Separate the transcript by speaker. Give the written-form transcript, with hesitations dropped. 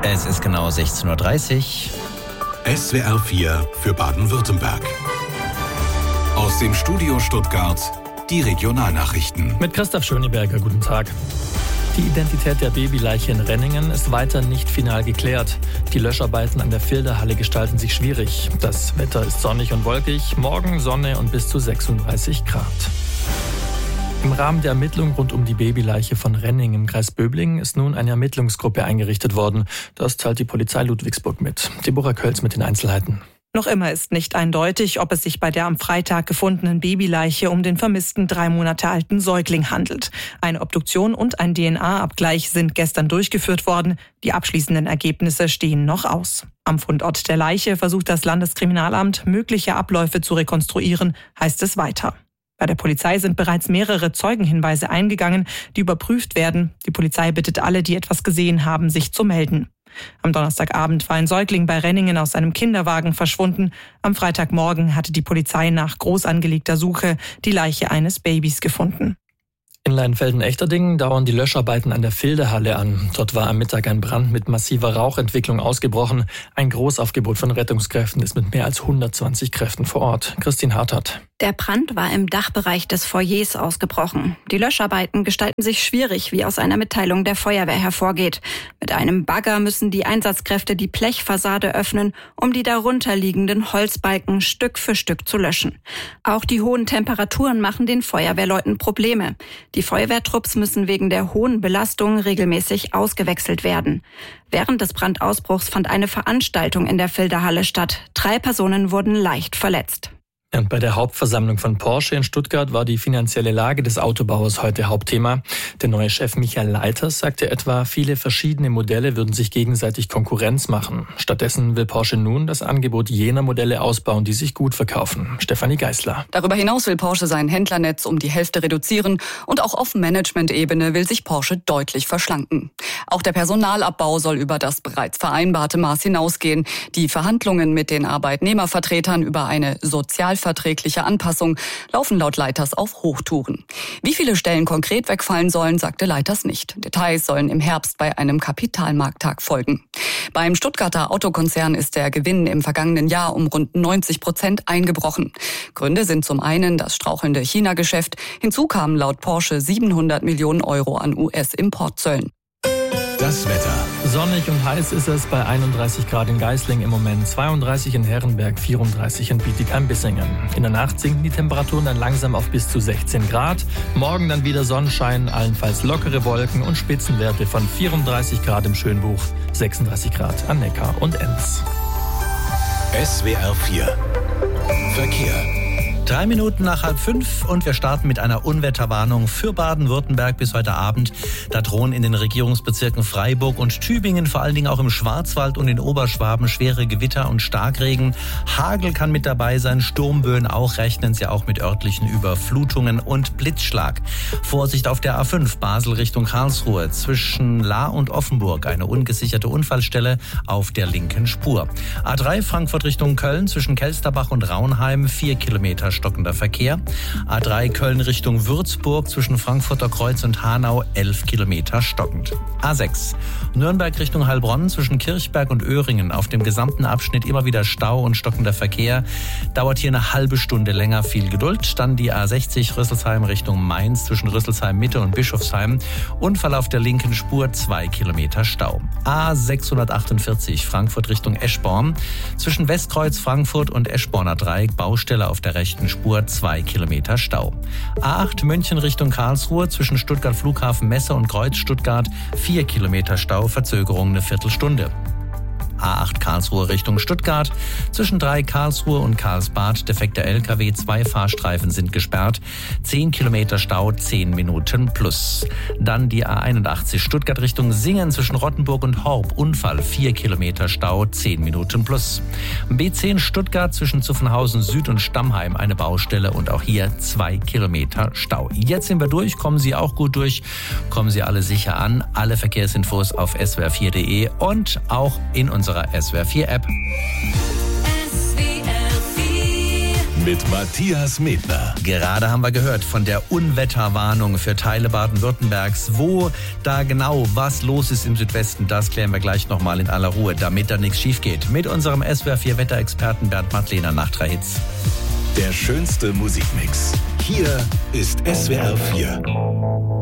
Speaker 1: Es ist genau 16.30 Uhr.
Speaker 2: SWR 4 für Baden-Württemberg. Aus dem Studio Stuttgart die Regionalnachrichten.
Speaker 3: Mit Christoph Schöneberger, guten Tag. Die Identität der Babyleiche in Renningen ist weiter nicht final geklärt. Die Löscharbeiten an der Filderhalle gestalten sich schwierig. Das Wetter ist sonnig und wolkig, morgen Sonne und bis zu 36 Grad. Im Rahmen der Ermittlung rund um die Babyleiche von Renningen im Kreis Böblingen ist nun eine Ermittlungsgruppe eingerichtet worden. Das teilt die Polizei Ludwigsburg mit. Deborah Kölz mit den Einzelheiten.
Speaker 4: Noch immer ist nicht eindeutig, ob es sich bei der am Freitag gefundenen Babyleiche um den vermissten 3 Monate alten Säugling handelt. Eine Obduktion und ein DNA-Abgleich sind gestern durchgeführt worden. Die abschließenden Ergebnisse stehen noch aus. Am Fundort der Leiche versucht das Landeskriminalamt, mögliche Abläufe zu rekonstruieren, heißt es weiter. Bei der Polizei sind bereits mehrere Zeugenhinweise eingegangen, die überprüft werden. Die Polizei bittet alle, die etwas gesehen haben, sich zu melden. Am Donnerstagabend war ein Säugling bei Renningen aus einem Kinderwagen verschwunden. Am Freitagmorgen hatte die Polizei nach groß angelegter Suche die Leiche eines Babys gefunden.
Speaker 3: In Leinfelden-Echterdingen dauern die Löscharbeiten an der Filderhalle an. Dort war am Mittag ein Brand mit massiver Rauchentwicklung ausgebrochen. Ein Großaufgebot von Rettungskräften ist mit mehr als 120 Kräften vor Ort. Christine Hartert.
Speaker 5: Der Brand war im Dachbereich des Foyers ausgebrochen. Die Löscharbeiten gestalten sich schwierig, wie aus einer Mitteilung der Feuerwehr hervorgeht. Mit einem Bagger müssen die Einsatzkräfte die Blechfassade öffnen, um die darunterliegenden Holzbalken Stück für Stück zu löschen. Auch die hohen Temperaturen machen den Feuerwehrleuten Probleme. Die Feuerwehrtrupps müssen wegen der hohen Belastung regelmäßig ausgewechselt werden. Während des Brandausbruchs fand eine Veranstaltung in der Filderhalle statt. 3 Personen wurden leicht verletzt.
Speaker 3: Und bei der Hauptversammlung von Porsche in Stuttgart war die finanzielle Lage des Autobauers heute Hauptthema. Der neue Chef Michael Leiters sagte etwa, viele verschiedene Modelle würden sich gegenseitig Konkurrenz machen. Stattdessen will Porsche nun das Angebot jener Modelle ausbauen, die sich gut verkaufen. Stefanie Geisler.
Speaker 6: Darüber hinaus will Porsche sein Händlernetz um die Hälfte reduzieren und auch auf Management-Ebene will sich Porsche deutlich verschlanken. Auch der Personalabbau soll über das bereits vereinbarte Maß hinausgehen. Die Verhandlungen mit den Arbeitnehmervertretern über eine sozialverträgliche Anpassung laufen laut Leiters auf Hochtouren. Wie viele Stellen konkret wegfallen sollen, sagte Leiters nicht. Details sollen im Herbst bei einem Kapitalmarkttag folgen. Beim Stuttgarter Autokonzern ist der Gewinn im vergangenen Jahr um rund 90% eingebrochen. Gründe sind zum einen das strauchelnde China-Geschäft. Hinzu kamen laut Porsche 700 Millionen Euro an US-Importzöllen.
Speaker 2: Das Wetter.
Speaker 3: Sonnig und heiß ist es bei 31 Grad in Geislingen im Moment, 32 in Herrenberg, 34 in Bietigheim-Bissingen. In der Nacht sinken die Temperaturen dann langsam auf bis zu 16 Grad. Morgen dann wieder Sonnenschein, allenfalls lockere Wolken und Spitzenwerte von 34 Grad im Schönbuch, 36 Grad an Neckar und Enz.
Speaker 2: SWR 4 Verkehr.
Speaker 1: 3 Minuten nach 4:30 und wir starten mit einer Unwetterwarnung für Baden-Württemberg bis heute Abend. Da drohen in den Regierungsbezirken Freiburg und Tübingen, vor allen Dingen auch im Schwarzwald und in Oberschwaben, schwere Gewitter und Starkregen. Hagel kann mit dabei sein, Sturmböen auch, rechnen Sie auch mit örtlichen Überflutungen und Blitzschlag. Vorsicht auf der A5 Basel Richtung Karlsruhe, zwischen Lahr und Offenburg eine ungesicherte Unfallstelle auf der linken Spur. A3 Frankfurt Richtung Köln, zwischen Kelsterbach und Raunheim 4 Kilometer stockender Verkehr. A3 Köln Richtung Würzburg, zwischen Frankfurter Kreuz und Hanau 11 Kilometer stockend. A6 Nürnberg Richtung Heilbronn, zwischen Kirchberg und Öhringen auf dem gesamten Abschnitt immer wieder Stau und stockender Verkehr. Dauert hier eine halbe Stunde länger, viel Geduld. Dann die A60 Rüsselsheim Richtung Mainz, zwischen Rüsselsheim Mitte und Bischofsheim. Unfall auf der linken Spur, 2 Kilometer Stau. A648 Frankfurt Richtung Eschborn, zwischen Westkreuz Frankfurt und Eschborner Dreieck Baustelle auf der rechten Spur, 2 Kilometer Stau. A8 München Richtung Karlsruhe, zwischen Stuttgart Flughafen Messe und Kreuz Stuttgart 4 Kilometer Stau, Verzögerung eine Viertelstunde. A8 Karlsruhe Richtung Stuttgart, zwischen 3 Karlsruhe und Karlsbad defekter LKW, 2 Fahrstreifen sind gesperrt, 10 Kilometer Stau, 10 Minuten plus. Dann die A81 Stuttgart Richtung Singen, zwischen Rottenburg und Horb, Unfall, 4 Kilometer Stau, 10 Minuten plus. B10 Stuttgart zwischen Zuffenhausen Süd und Stammheim eine Baustelle und auch hier 2 Kilometer Stau. Jetzt sind wir durch, kommen Sie auch gut durch, kommen Sie alle sicher an. Alle Verkehrsinfos auf swr4.de und auch in unserer SWR4 App.
Speaker 2: mit Matthias Medner.
Speaker 1: Gerade haben wir gehört von der Unwetterwarnung für Teile Baden-Württembergs. Wo da genau was los ist im Südwesten, das klären wir gleich nochmal in aller Ruhe, damit da nichts schief geht. Mit unserem SWR 4 Wetterexperten Bernd Madlener nach 3 Hits.
Speaker 2: Der schönste Musikmix. Hier ist SWR 4.